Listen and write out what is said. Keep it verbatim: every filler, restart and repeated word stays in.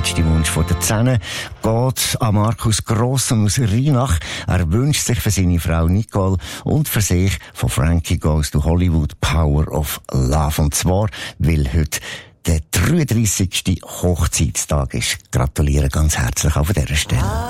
letzte Wunsch von der Zehne geht an Markus Grossum aus Rheinach. Er wünscht sich für seine Frau Nicole und für sich von Frankie Goes to Hollywood Power of Love. Und zwar, weil heute der dreiunddreissigste Hochzeitstag ist. Gratuliere ganz herzlich auch von dieser Stelle.